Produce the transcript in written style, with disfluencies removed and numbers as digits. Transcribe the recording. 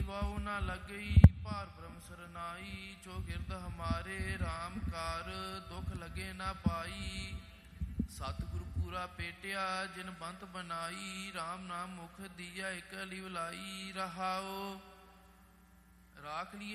ਵਾਉ ਨਾ ਲੱਗਈ ਭਾਰ ਬ੍ਰਹਮ ਸਰਨਾਈ। ਜੋ ਗਿਰਦ ਹਮਾਰੇ RAM ਕਾਰ ਦੁਖ ਲਗੇ ਨਾ ਪਾਈ। ਸਤਿਗੁਰ ਪੂਰਾ ਪੇਟਿਆ ਜਿਨ ਬੰਤ ਬਨਾਈ। RAM ਨਾਮ ਮੁਖ ਦੀਆ ਇਕ ਲਿਵਲਾਈ। ਰਹਾਉ ਰਾਖ ਲਈ